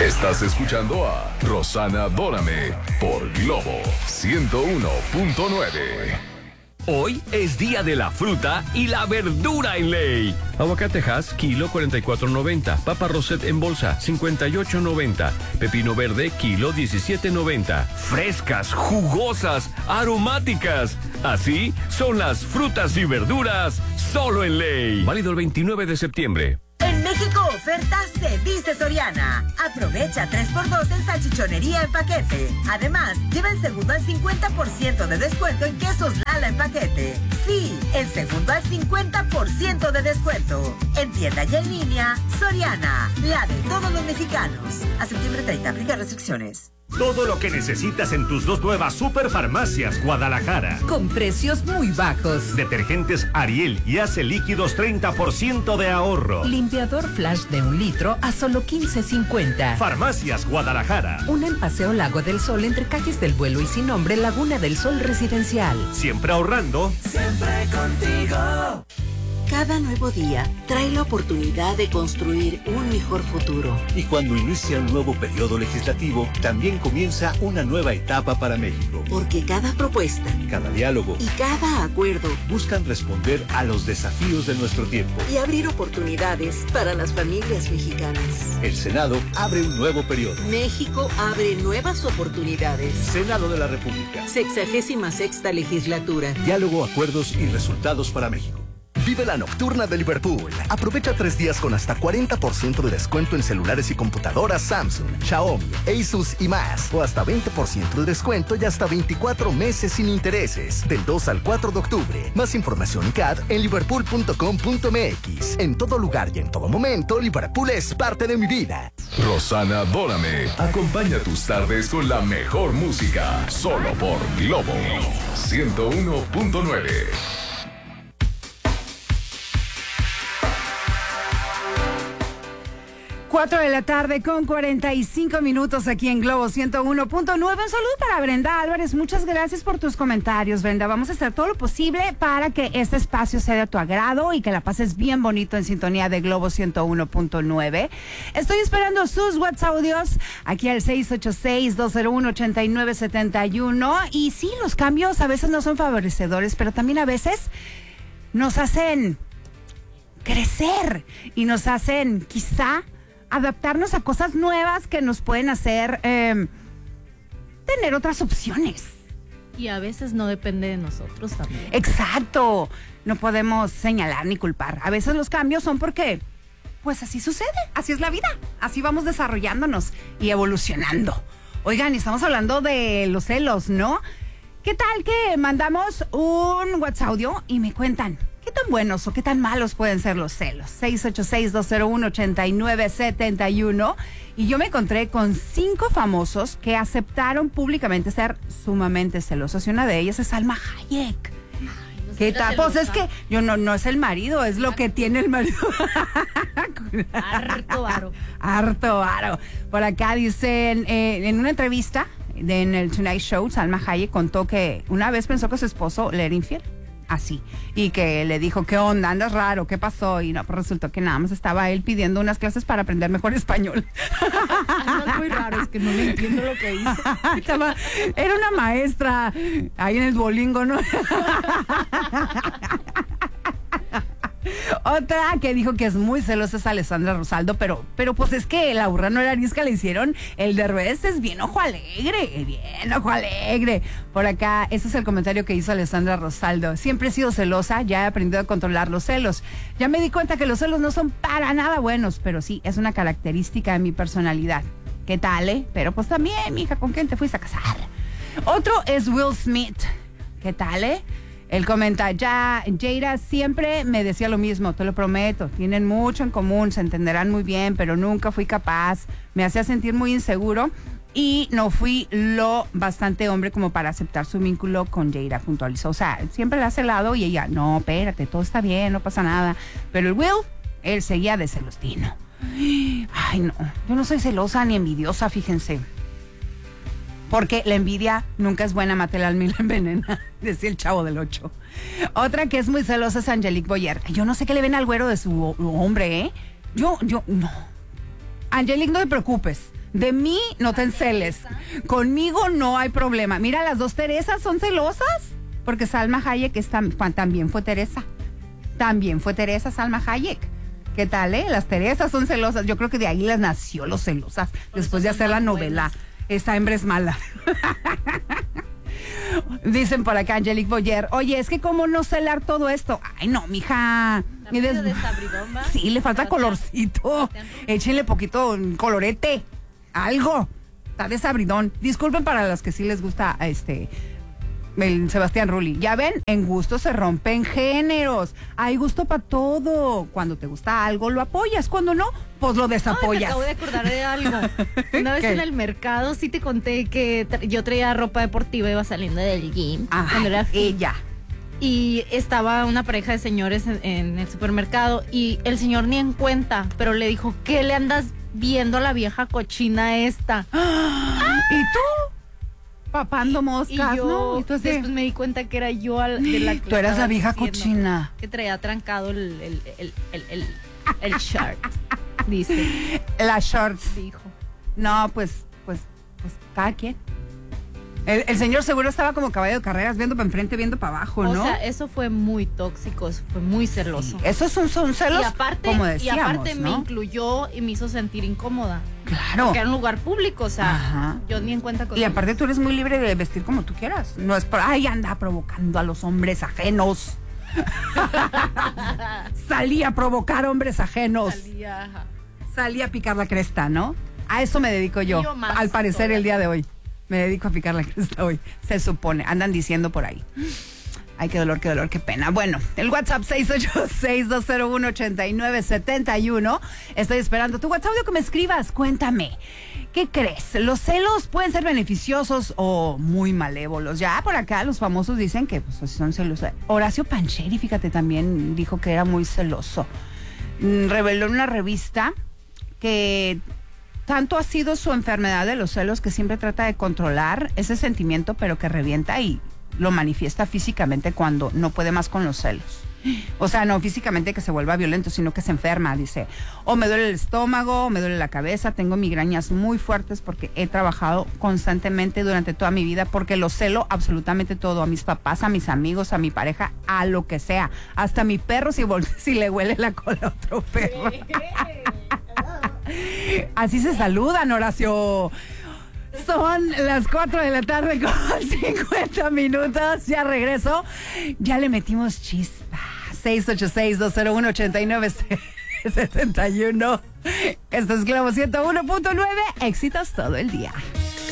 Estás escuchando a Rosana Dórame por Globo 101.9. Hoy es día de la fruta y la verdura en ley. Aguacate Hass, kilo 44.90. Papa Rosette en bolsa, 58.90. Pepino verde, kilo 17.90. Frescas, jugosas, aromáticas. Así son las frutas y verduras solo en ley. Válido el 29 de septiembre. En México, ofertas se dice Soriana. Aprovecha 3x2 en salchichonería en paquete. Además, lleva el segundo al 50% de descuento en quesos Lala en paquete. Sí, el segundo al 50% de descuento. En tienda y en línea, Soriana, la de todos los mexicanos. A septiembre 30, aplica restricciones. Todo lo que necesitas en tus dos nuevas Superfarmacias Guadalajara. Con precios muy bajos. Detergentes Ariel y Ace líquidos 30% de ahorro. Limpiador Flash de 1 litro a solo $15.50. Farmacias Guadalajara. Una en Paseo Lago del Sol entre calles del Vuelo y Sin Nombre, Laguna del Sol Residencial. Siempre ahorrando. Siempre contigo. Cada nuevo día trae la oportunidad de construir un mejor futuro. Y cuando inicia un nuevo periodo legislativo, también comienza una nueva etapa para México. Porque cada propuesta, cada diálogo y cada acuerdo buscan responder a los desafíos de nuestro tiempo y abrir oportunidades para las familias mexicanas. El Senado abre un nuevo periodo. México abre nuevas oportunidades. Senado de la República. 66ª legislatura. Diálogo, acuerdos y resultados para México. Vive la nocturna de Liverpool. Aprovecha 3 días con hasta 40% de descuento en celulares y computadoras Samsung, Xiaomi, Asus y más. O hasta 20% de descuento y hasta 24 meses sin intereses. Del 2 al 4 de octubre. Más información y CAD en liverpool.com.mx. En todo lugar y en todo momento, Liverpool es parte de mi vida. Rosana Dórame acompaña tus tardes con la mejor música. Solo por Globo 101.9. 4 de la tarde con 45 minutos aquí en Globo 101.9. Un saludo para Brenda Álvarez. Muchas gracias por tus comentarios, Brenda. Vamos a hacer todo lo posible para que este espacio sea de tu agrado y que la pases bien bonito en sintonía de Globo 101.9. Estoy esperando sus WhatsApp audios aquí al 686-201-8971. Y sí, los cambios a veces no son favorecedores, pero también a veces nos hacen crecer y nos hacen quizá adaptarnos a cosas nuevas que nos pueden hacer tener otras opciones. Y a veces no depende de nosotros también. Exacto. No podemos señalar ni culpar. A veces los cambios son porque, pues así sucede. Así es la vida. Así vamos desarrollándonos y evolucionando. Oigan, y estamos hablando de los celos, ¿no? ¿Qué tal que mandamos un WhatsApp audio y me cuentan qué tan buenos o qué tan malos pueden ser los celos? 686-201-8971. Y yo me encontré con 5 famosos que aceptaron públicamente ser sumamente celosos. Y una de ellas es Salma Hayek. ¿Qué tal? Pues es que yo no es el marido, es lo que tiene el marido. Harto varo. Harto varo. Por acá dicen, en una entrevista en el Tonight Show, Salma Hayek contó que una vez pensó que su esposo le era infiel. Así, y que le dijo, ¿qué onda? ¿Andas raro? ¿Qué pasó? Y no, pues resultó que nada más estaba él pidiendo unas clases para aprender mejor español. Andas muy raro, es que no le entiendo lo que hizo. Era una maestra ahí en el Duolingo, ¿no? Otra que dijo que es muy celosa es Alessandra Rosaldo, pero pues es que la burra no era arisca, le hicieron el derbez, es bien ojo alegre, bien ojo alegre. Por acá, ese es el comentario que hizo Alessandra Rosaldo. Siempre he sido celosa, ya he aprendido a controlar los celos. Ya me di cuenta que los celos no son para nada buenos, pero sí, es una característica de mi personalidad. ¿Qué tal, Pero pues también, mija, ¿con quién te fuiste a casar? Otro es Will Smith. ¿Qué tal, Él comenta, Jada siempre me decía lo mismo, te lo prometo, tienen mucho en común, se entenderán muy bien, pero nunca fui capaz, me hacía sentir muy inseguro y no fui lo bastante hombre como para aceptar su vínculo con Jada, puntualizó. O sea, siempre le hace lado y ella, no, espérate, todo está bien, no pasa nada. Pero el Will, él seguía de celostino. Ay, no, yo no soy celosa ni envidiosa, fíjense. Porque la envidia nunca es buena, mate el alma y la envenena, decía el Chavo del 8. Otra que es muy celosa es Angelique Boyer. Yo no sé qué le ven al güero de su hombre, Yo, no. Angelique, no te preocupes. De mí no te enceles. Conmigo no hay problema. Mira, las dos Teresas son celosas. Porque Salma Hayek también fue Teresa. También fue Teresa Salma Hayek. ¿Qué tal, Las Teresas son celosas. Yo creo que de ahí les nació los celosas. Después de hacer la novela. Esa hembra es mala. Dicen por acá, Angelique Boyer. Oye, es que cómo no celar todo esto. Ay, no, mija. Desabridón, ¿va? Sí, le falta colorcito. Échenle poquito colorete. Algo. Está desabridón. Disculpen para los que sí les gusta el Sebastián Rulli. Ya ven, en gusto se rompen géneros. Hay gusto para todo. Cuando te gusta algo, lo apoyas. Cuando no, pues lo desapoyas. Me acabo de acordar de algo. Una vez en el mercado sí te conté que yo traía ropa deportiva, iba saliendo del gym. Ajá, cuando era fit. ella. Y estaba una pareja de señores en el supermercado y el señor ni en cuenta, pero le dijo, ¿qué le andas viendo a la vieja cochina esta? ¿Y tú? Papando moscas, y yo, ¿no? Entonces, después me di cuenta que era yo de la que tú eras la vieja diciendo, cochina. que traía trancado el short, dice. La shorts. Dijo. No, pues, cada quien. El señor seguro estaba como caballo de carreras, viendo para enfrente, viendo para abajo, ¿no? O sea, eso fue muy tóxico, eso fue muy celoso. Sí, esos son celos, y aparte, como decíamos, y aparte ¿no? me incluyó y me hizo sentir incómoda. Claro. Porque era un lugar público, o sea, ajá, yo ni en cuenta con y eso. aparte tú eres muy libre de vestir como tú quieras. No es por, ay, anda provocando a los hombres ajenos. Salí a provocar hombres ajenos. Salí a picar la cresta, ¿no? A eso me dedico yo al parecer el día de hoy. Me dedico a picar la cresta hoy. Se supone. Andan diciendo por ahí. Ay, qué dolor, qué pena. Bueno, el WhatsApp 686-201-8971. Estoy esperando tu WhatsApp, audio que me escribas. Cuéntame, ¿qué crees? ¿Los celos pueden ser beneficiosos o muy malévolos? Ya por acá los famosos dicen que pues, son celosos. Horacio Pancheri, fíjate, también dijo que era muy celoso. Reveló en una revista que tanto ha sido su enfermedad de los celos que siempre trata de controlar ese sentimiento, pero que revienta y lo manifiesta físicamente cuando no puede más con los celos. O sea, no físicamente que se vuelva violento, sino que se enferma, dice. O me duele el estómago, o me duele la cabeza, tengo migrañas muy fuertes porque he trabajado constantemente durante toda mi vida porque lo celo absolutamente todo, a mis papás, a mis amigos, a mi pareja, a lo que sea. Hasta a mi perro si le huele la cola a otro perro. Así se saludan, Horacio. Son las 4 de la tarde con 50 minutos. Ya regreso. Ya le metimos chispa. 686-201-8971. Esto es Globo 101.9. Éxitos todo el día.